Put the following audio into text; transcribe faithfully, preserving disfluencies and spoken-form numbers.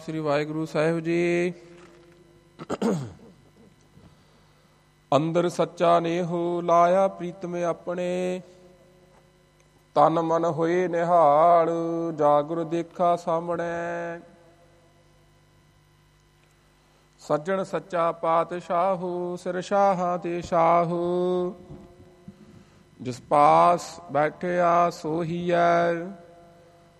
ਸ੍ਰੀ ਵਾਹਿਗੁਰੂ ਸਾਹਿਬ ਜੀ। ਅੰਦਰ ਸੱਚਾ ਨੇਹੋ ਲਾਇਆ ਪ੍ਰੀਤਮ ਆਪਣੇ, ਤਨ ਮਨ ਹੋਏ ਨਿਹਾਲ ਜਾਗੁਰ ਦੇਖਾ ਸਾਹਮਣੇ। ਸੱਜਣ ਸੱਚਾ ਪਾਤਸ਼ਾਹੂ ਸਿਰ ਸ਼ਾਹਾਂ ਤੇ ਸ਼ਾਹੂ, ਜਿਸ ਪਾਸ ਬੈਠਿਆ ਸੋਹੀਐ